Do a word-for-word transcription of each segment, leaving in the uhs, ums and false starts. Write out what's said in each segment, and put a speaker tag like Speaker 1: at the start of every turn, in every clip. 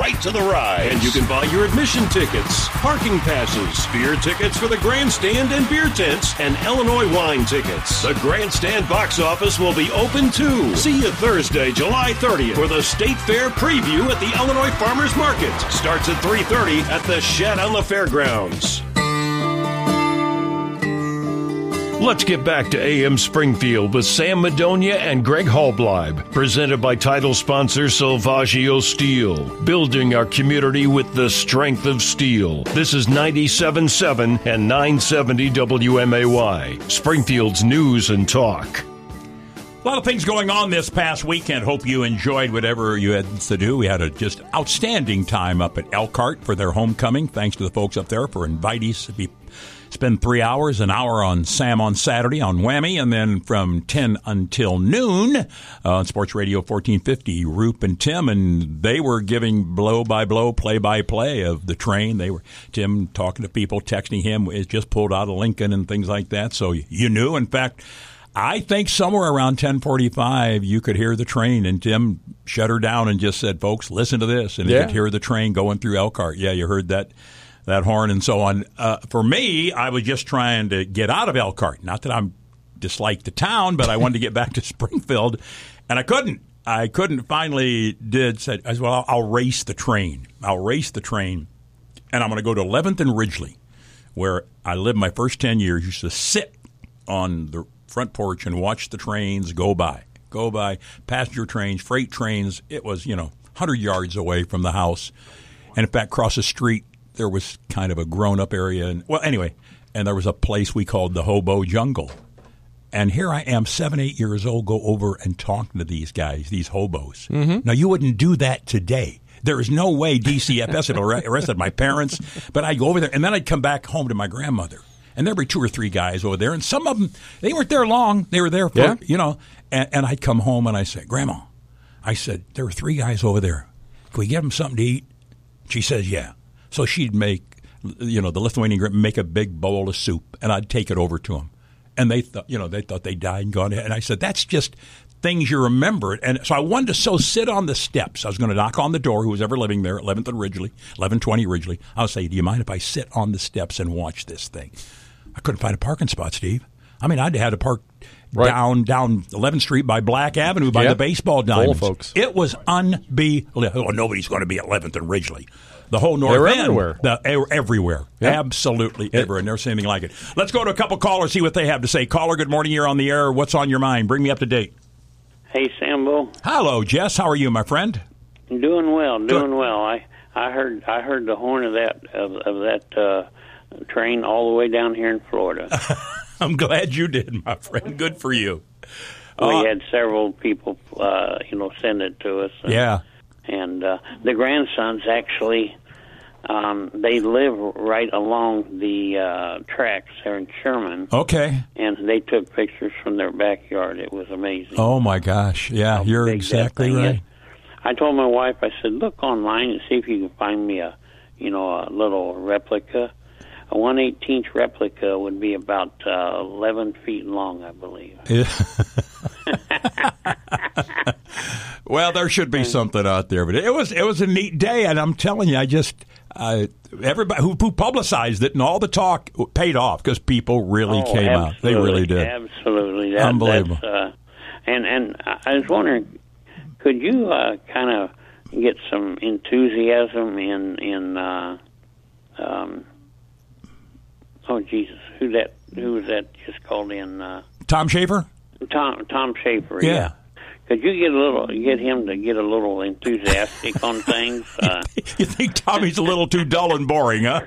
Speaker 1: right to the ride.
Speaker 2: And you can buy your admission tickets, parking passes, beer tickets for the grandstand and beer tents, and Illinois wine tickets. The grandstand box office will be open too. See you Thursday, July thirtieth for the State Fair preview at the Illinois Farmers Market. Starts at three thirty at the Shed on the Fairgrounds. Let's get back to A M Springfield with Sam Madonia and Greg Hallbleib. Presented by title sponsor Salvaggio Steel. Building our community with the strength of steel. This is ninety-seven point seven and nine seventy W M A Y. Springfield's News and Talk.
Speaker 3: A lot of things going on this past weekend. Hope you enjoyed whatever you had to do. We had a just outstanding time up at Elkhart for their homecoming. Thanks to the folks up there for inviting us to be spend three hours, an hour on Sam on Saturday on Whammy, and then from ten until noon uh, on Sports Radio fourteen fifty, Roop and Tim, and they were giving blow-by-blow, play-by-play of the train. They were Tim talking to people, texting him, it just pulled out of Lincoln and things like that, so you knew. In fact, I think somewhere around ten forty-five, you could hear the train, and Tim shut her down and just said, folks, listen to this, and yeah. You could hear the train going through Elkhart. Yeah, you heard that. that horn and so on. Uh, for me, I was just trying to get out of Elkhart. Not that I dislike the town, but I wanted to get back to Springfield, and I couldn't. I couldn't. Finally did. Said, I said, well, I'll, I'll race the train. I'll race the train, and I'm going to go to eleventh and Ridgely, where I lived my first ten years. Used to sit on the front porch and watch the trains go by, go by, passenger trains, freight trains. It was, you know, one hundred yards away from the house, and in fact, across the street, there was kind of a grown-up area. And, well, anyway, and there was a place we called the Hobo Jungle. And here I am, seven, eight years old, go over and talking to these guys, these hobos. Mm-hmm. Now, you wouldn't do that today. There is no way D C F S would have arrested my parents. But I'd go over there, and then I'd come back home to my grandmother. And there'd be two or three guys over there. And some of them, they weren't there long. They were there for, yeah. you know. And, and I'd come home, and I said, Grandma, I said, there were three guys over there. Can we give them something to eat? She says, yeah. So she'd make, you know, the Lithuanian make a big bowl of soup, and I'd take it over to them. And they thought, you know, they thought they died and gone. And I said, that's just things you remember. And so I wanted to so sit on the steps. I was going to knock on the door, who was ever living there, eleventh and Ridgely, eleven twenty Ridgely. I would say, do you mind if I sit on the steps and watch this thing? I couldn't find a parking spot, Steve. I mean, I'd had to park right. down down eleventh Street by Black Avenue by yep. the baseball diamonds.
Speaker 4: Full, folks.
Speaker 3: It was unbelievable. Oh, nobody's going to be at eleventh and Ridgely. The whole north
Speaker 4: They're
Speaker 3: end.
Speaker 4: everywhere.
Speaker 3: The, everywhere. Yep. Absolutely yep. everywhere. Never seen anything like it. Let's go to a couple callers, see what they have to say. Caller, good morning. You're on the air. What's on your mind? Bring me up to date.
Speaker 5: Hey, Sambo.
Speaker 3: Hello, Jess. How are you, my friend?
Speaker 5: Doing well, doing
Speaker 3: good.
Speaker 5: well. I, I heard I heard the horn of that of, of that uh, train all the way down here in Florida.
Speaker 3: I'm glad you did, my friend. Good for you.
Speaker 5: We
Speaker 3: uh,
Speaker 5: had several people, uh, you know, send it to us. And,
Speaker 3: yeah.
Speaker 5: And uh, the grandsons actually, um, they live right along the uh, tracks there in Sherman.
Speaker 3: Okay.
Speaker 5: And they took pictures from their backyard. It was amazing.
Speaker 3: Oh, my gosh. Yeah,
Speaker 5: How
Speaker 3: you're
Speaker 5: big
Speaker 3: exactly
Speaker 5: that thing
Speaker 3: right.
Speaker 5: is. I told my wife, I said, look online and see if you can find me a, you know, a little replica. A one eighteenth replica would be about uh, eleven feet long, I believe.
Speaker 3: Yeah. Well, there should be something out there, but it was it was a neat day, and I'm telling you, I just uh, everybody who, who publicized it and all the talk paid off because people really
Speaker 5: oh,
Speaker 3: came out. They really did.
Speaker 5: Absolutely, that,
Speaker 3: unbelievable.
Speaker 5: That's, uh, and and I was wondering, could you uh, kind of get some enthusiasm in in uh, um, oh Jesus, who that who was that just called in? Uh,
Speaker 3: Tom Schaefer.
Speaker 5: Tom Tom Schaefer.
Speaker 3: Yeah.
Speaker 5: yeah. Could you get a little, get him to get a little enthusiastic on things? Uh,
Speaker 3: you think Tommy's a little too dull and boring, huh?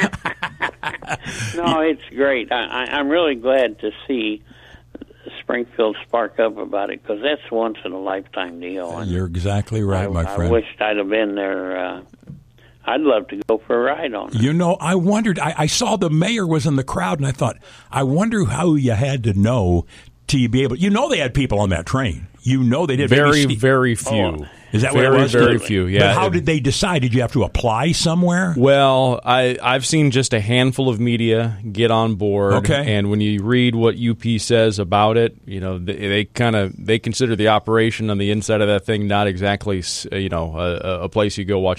Speaker 5: No, it's great. I, I, I'm really glad to see Springfield spark up about it because that's once in a lifetime deal. And
Speaker 3: you're exactly right,
Speaker 5: I,
Speaker 3: my friend.
Speaker 5: I wished I'd have been there. Uh, I'd love to go for a ride on it.
Speaker 3: You know, I wondered. I, I saw the mayor was in the crowd, and I thought, I wonder how you had to know to be able. You know, they had people on that train. You know they did.
Speaker 4: Very,
Speaker 3: maybe,
Speaker 4: very few.
Speaker 3: Oh, is that
Speaker 4: very,
Speaker 3: what it was?
Speaker 4: Very few, yeah.
Speaker 3: But how did they decide? Did you have to apply somewhere?
Speaker 4: Well, I, I've seen just a handful of media get on board.
Speaker 3: Okay.
Speaker 4: And when you read what U P says about it, you know, they, they kind of they consider the operation on the inside of that thing not exactly, you know, a, a place you go watch